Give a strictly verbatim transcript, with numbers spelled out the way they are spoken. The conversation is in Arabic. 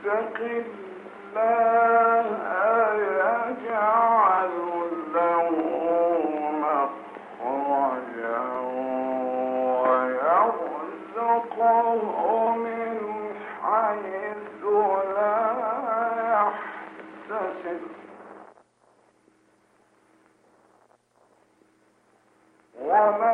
الله يجعل له مخرجا ويرزقه من حيث لا يحتسب وما